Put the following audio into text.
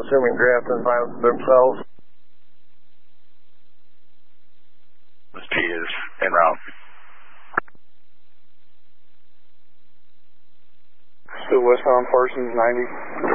assuming draft and find themselves. This P is en route. Still westbound Parsons 90.